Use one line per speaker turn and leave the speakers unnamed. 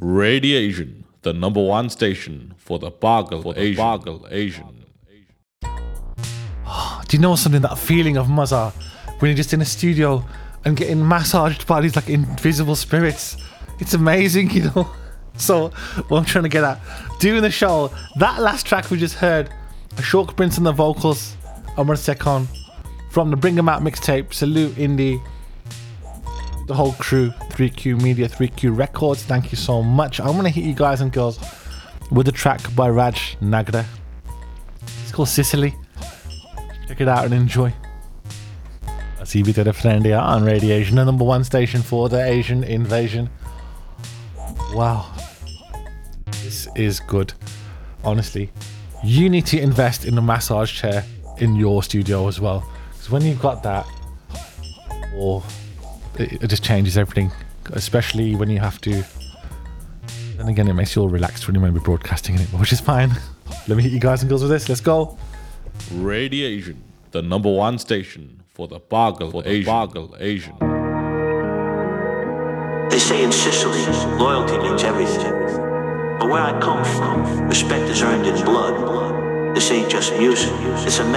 Radiation, the number one station for the Bargal Asian.
Do you know something, that feeling of Mazza when you're just in a studio and getting massaged by these like invisible spirits? It's amazing, you know. So what I'm trying to get at, doing the show, that last track we just heard, Ashok Prince on the vocals, Amar Sekon from the Bring 'Em Out mixtape. Salute Indie, the whole crew, 3Q Media, 3Q Records, thank you so much. I'm gonna hit you guys and girls with a track by Raj Nagda. It's called Sicily. Check it out and enjoy. CB to the friend here on Radiation, the number one station for the Asian invasion. Wow, this is good. Honestly, you need to invest in a massage chair in your studio as well, because when you've got that, it just changes everything, especially when you have to. Then again, it makes you all relaxed when you might be broadcasting it, which is fine. Let me hit you guys and girls with this. Let's go.
Radiation, the number one station for the Bargal Asian.
They say in Sicily, loyalty means everything. But where I come from, respect is earned in blood. This ain't just music, it's a